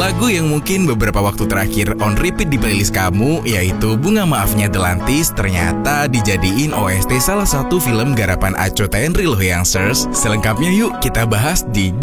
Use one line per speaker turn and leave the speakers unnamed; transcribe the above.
Lagu yang mungkin beberapa waktu terakhir on repeat di playlist kamu, yaitu Bunga Maafnya Delantis, ternyata dijadiin OST salah satu film garapan Aco Tendri loh youngsters. Selengkapnya yuk kita bahas di